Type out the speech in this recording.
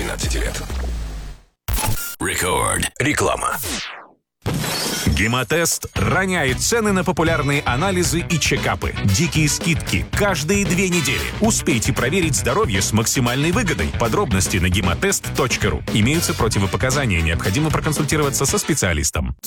13 лет. Рекорд. Реклама. Гемотест роняет цены на популярные анализы и чекапы. Дикие скидки каждые 2 недели. Успейте проверить здоровье с максимальной выгодой. Подробности на gematest.ru. Имеются противопоказания. Необходимо проконсультироваться со специалистом.